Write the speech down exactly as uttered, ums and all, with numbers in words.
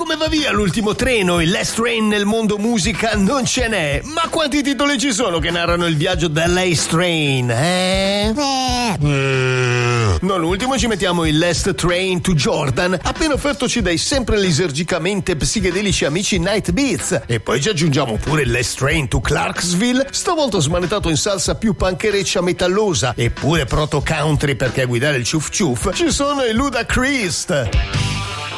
come va via l'ultimo treno? Il last train nel mondo musica non ce n'è. Ma quanti titoli ci sono che narrano il viaggio dell'Ace Train, eh? Mm. No, l'ultimo ci mettiamo il Last Train to Jordan, appena offertoci dai sempre lisergicamente psichedelici amici Night Beats. E poi ci aggiungiamo pure il Last Train to Clarksville, stavolta smanettato in salsa più panchereccia metallosa, eppure proto country perché a guidare il ciuf ciuf ci sono i Ludacris.